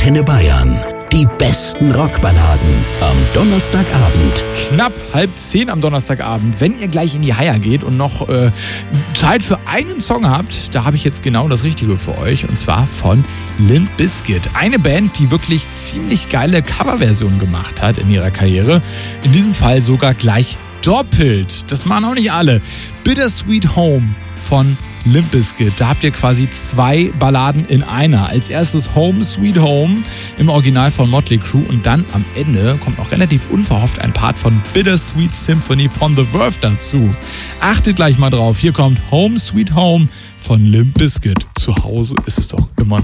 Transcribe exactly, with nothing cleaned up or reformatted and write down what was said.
Antenne Bayern. Die besten Rockballaden am Donnerstagabend. Knapp halb zehn am Donnerstagabend. Wenn ihr gleich in die Haier geht und noch äh, Zeit für einen Song habt, da habe ich jetzt genau das Richtige für euch. Und zwar von Limp Bizkit. Eine Band, die wirklich ziemlich geile Coverversionen gemacht hat in ihrer Karriere. In diesem Fall sogar gleich doppelt. Das machen auch nicht alle. Bittersweet Home von Limp Bizkit. Da habt ihr quasi zwei Balladen in einer. Als erstes Home Sweet Home im Original von Motley Crue und dann am Ende kommt noch relativ unverhofft ein Part von Bittersweet Symphony von The Verve dazu. Achtet gleich mal drauf. Hier kommt Home Sweet Home von Limp Bizkit. Zu Hause ist es doch immer noch